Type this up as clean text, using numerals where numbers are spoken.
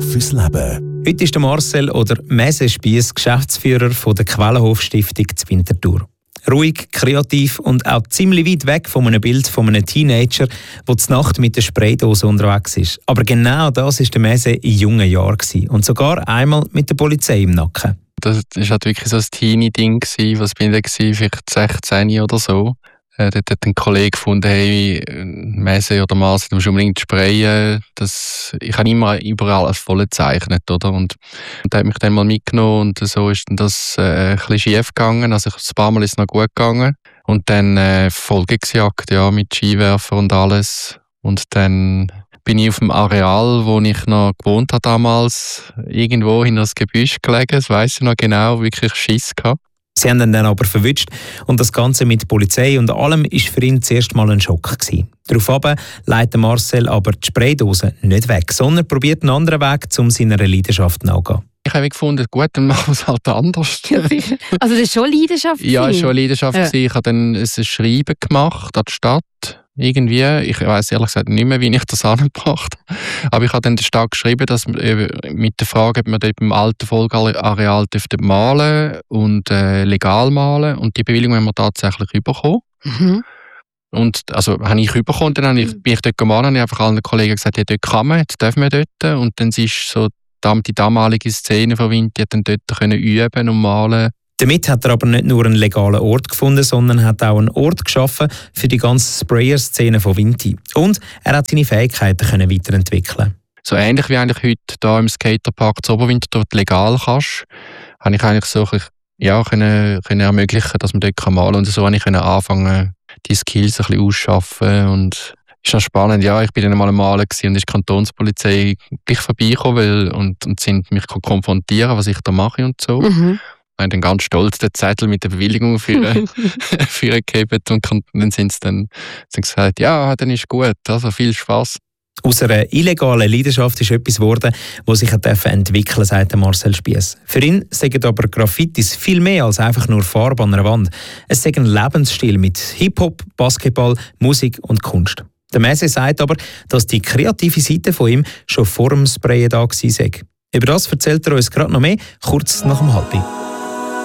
fürs Leben. Heute ist der Marcel oder Mese Spiess Geschäftsführer von der Quellenhof-Stiftung zu Winterthur. Ruhig, kreativ und auch ziemlich weit weg von einem Bild von einem Teenager, der zur Nacht mit der Spraydose unterwegs ist. Aber genau das war der Mese in jungen Jahren. Und sogar einmal mit der Polizei im Nacken. Das war halt wirklich so ein Teenie-Ding, was bin ich da, vielleicht 16 oder so. Dort hat ein Kollege gefunden, hey, Mese oder Marcel, du musst unbedingt sprayen. Ich habe immer überall alles voll gezeichnet, oder? Und der hat mich dann mal mitgenommen und so ist dann das ein bisschen schief gegangen. Also ein paar Mal ist es noch gut gegangen. Und dann Folgejagd, ja, mit Skiwerfer und alles. Und dann bin ich auf dem Areal, wo ich noch gewohnt habe damals, irgendwo hinter das Gebüsch gelegen. Das weiss ich noch genau, wirklich Schiss gehabt. Sie haben ihn dann aber verwünscht und das Ganze mit Polizei und allem war für ihn zuerst mal ein Schock gewesen. Daraufhin leitet Marcel aber die Spraydose nicht weg, sondern probiert einen anderen Weg, um seiner Leidenschaft nachzugehen. Ich habe gefunden, gut, dann machen wir es halt anders. Ja, sicher. Also das war schon Leidenschaft? Ja, es war schon Leidenschaft. Ja. Ich habe dann ein Schreiben gemacht an die Stadt. Irgendwie, ich weiss ehrlich gesagt nicht mehr, wie ich das angebracht habe. Aber ich habe dann der Stadt geschrieben, dass mit der Frage, ob wir dort im alten Folgeareal malen und legal malen. Und die Bewilligung haben wir tatsächlich bekommen. Mhm. Und also habe ich bekommen, dann bin ich dort gemalt und habe einfach allen Kollegen gesagt, ja, dort kann man, jetzt dürfen wir dort. Und dann ist so die damalige Szene von Vinti hat dann dort können üben und malen. Damit hat er aber nicht nur einen legalen Ort gefunden, sondern hat auch einen Ort geschaffen für die ganze Sprayer-Szene von Vinti. Und er hat seine Fähigkeiten können weiterentwickeln. So ähnlich wie eigentlich heute hier im Skaterpark zu Oberwinterthur legal kannst, habe ich eigentlich so können ermöglichen, dass man dort malen kann. Und so habe ich anfangen, die Skills ein bisschen ausschaffen. Und es ist noch spannend, ja, ich bin dann mal am Malen und ist die Kantonspolizei gleich vorbeigekommen und sind mich konfrontieren, was ich da mache und so. Mhm. Ich habe dann ganz stolz den Zettel mit der Bewilligung für gegeben und dann sind sie dann gesagt, ja, dann ist gut, also viel Spass. Aus einer illegalen Leidenschaft ist etwas geworden, das sich entwickeln durfte, sagt Marcel Spiess. Für ihn sagen aber Graffitis viel mehr als einfach nur Farbe an einer Wand. Es ist ein Lebensstil mit Hip-Hop, Basketball, Musik und Kunst. Der Mese sagt aber, dass die kreative Seite von ihm schon vor dem Sprayen da war. Über das erzählt er uns gerade noch mehr, kurz nach dem Halbzeit.